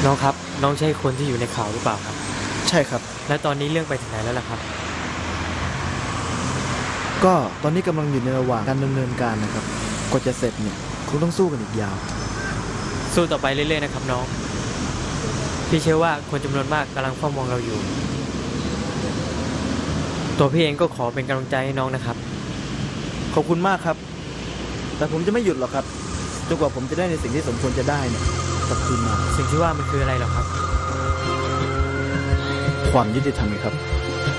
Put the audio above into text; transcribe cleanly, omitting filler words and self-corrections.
น้องครับน้องใช่คนที่อยู่ในข่าวหรือเปล่าครับใช่ครับและตอนนี้เรื่องไปถึงไหนแล้วล่ะครับก็ตอนนี้กำลังอยู่ในระหว่างการดำเนินการนะครับกว่าจะเสร็จเนี่ยคงต้องสู้กันอีกยาวสู้ต่อไปเรื่อยๆนะครับน้องพี่เชื่อว่าคนจำนวนมากกำลังเฝ้ามองเราอยู่ตัวพี่เองก็ขอเป็นกำลังใจให้น้องนะครับขอบคุณมากครับแต่ผมจะไม่หยุดหรอกครับจนกว่าผมจะได้ในสิ่งที่สมควรจะได้เนี่ยกลับคืนมาสิ่งที่ว่ามันคืออะไรหรอครับความยุติธรรมครับ